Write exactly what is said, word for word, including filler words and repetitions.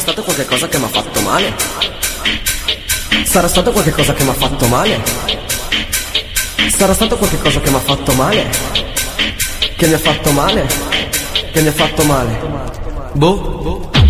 stato qualche cosa che mi ha fatto male. Sarà stato qualche cosa che mi ha fatto male. Sarà stato qualche cosa che mi ha fatto male. Che mi ha fatto male. Che mi ha fatto male. Boh.